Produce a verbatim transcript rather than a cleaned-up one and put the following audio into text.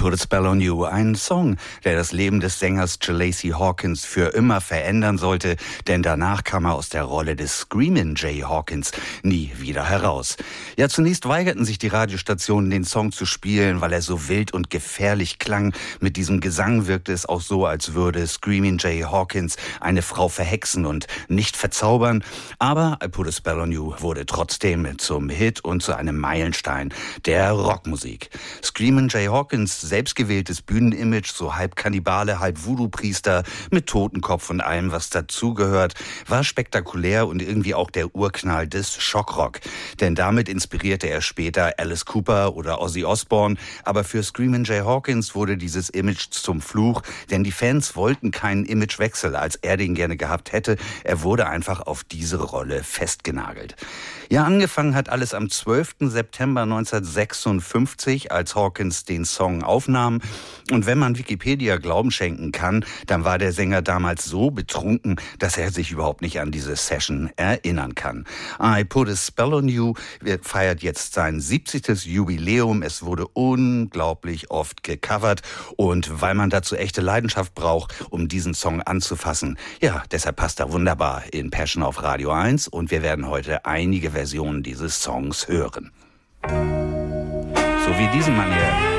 Put a Spell on You, ein Song, der das Leben des Sängers Lacy Hawkins für immer verändern sollte, denn danach kam er aus der Rolle des Screamin' Jay Hawkins nie wieder heraus. Ja, zunächst weigerten sich die Radiostationen, den Song zu spielen, weil er so wild und gefährlich klang. Mit diesem Gesang wirkte es auch so, als würde Screamin' Jay Hawkins eine Frau verhexen und nicht verzaubern. Aber I Put a Spell on You wurde trotzdem zum Hit und zu einem Meilenstein der Rockmusik. Screamin' Jay Hawkins selbstgewähltes Bühnenimage, so halb Kannibale, halb Voodoo-Priester mit Totenkopf und allem, was dazugehört, war spektakulär und irgendwie auch der Urknall des Schockrock. Denn damit inspirierte er später Alice Cooper oder Ozzy Osbourne. Aber für Screamin' Jay Hawkins wurde dieses Image zum Fluch, denn die Fans wollten keinen Imagewechsel, als er den gerne gehabt hätte. Er wurde einfach auf diese Rolle festgenagelt. Ja, angefangen hat alles am zwölften September neunzehnhundertsechsundfünfzig, als Hawkins den Song aufnahm. Und wenn man Wikipedia Glauben schenken kann, dann war der Sänger damals so betrunken, dass er sich überhaupt nicht an diese Session erinnern kann. I Put a Spell on You feiert jetzt sein siebzigstes Jubiläum. Es wurde unglaublich oft gecovert. Und weil man dazu echte Leidenschaft braucht, um diesen Song anzufassen, ja, deshalb passt er wunderbar in Passion auf Radio eins. Und wir werden heute einige Versionen dieses Songs hören. So wie diesen Mann hier.